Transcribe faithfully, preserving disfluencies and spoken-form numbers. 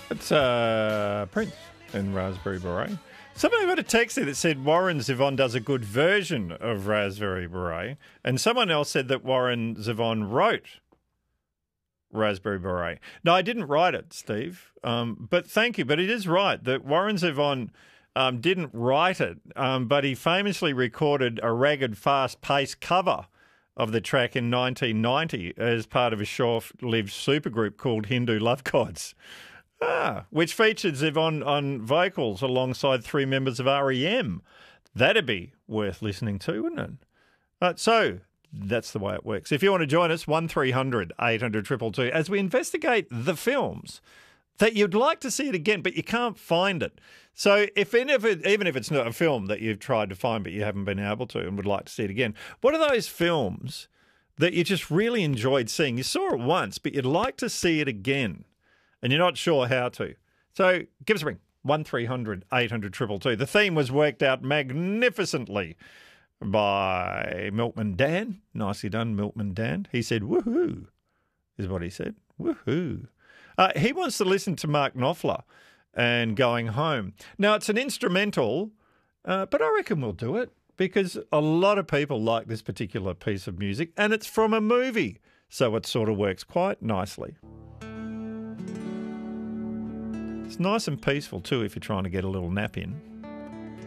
It's uh, Prince and Raspberry Beret. Somebody got a text here that said Warren Zevon does a good version of Raspberry Beret, and someone else said that Warren Zevon wrote Raspberry Beret. No, I didn't write it, Steve, um, but thank you. But it is right that Warren Zevon um, didn't write it, um, but he famously recorded a ragged, fast-paced cover of the track in nineteen ninety as part of a short-lived supergroup called Hindu Love Gods. Ah, which featured Zevon on vocals alongside three members of R E M. That'd be worth listening to, wouldn't it? Uh, so that's the way it works. If you want to join us, one three hundred eight hundred two two two, as we investigate the films that you'd like to see it again, but you can't find it. So if even if, it, even if it's not a film that you've tried to find but you haven't been able to and would like to see it again, what are those films that you just really enjoyed seeing? You saw it once, but you'd like to see it again, and you're not sure how to. So give us a ring, one three hundred eight hundred two two two. The theme was worked out magnificently by Milkman Dan. Nicely done, Milkman Dan. He said, woohoo, is what he said. Woohoo. Uh, he wants to listen to Mark Knopfler and Going Home. Now, it's an instrumental, uh, but I reckon we'll do it because a lot of people like this particular piece of music, and it's from a movie, so it sort of works quite nicely. It's nice and peaceful too if you're trying to get a little nap in.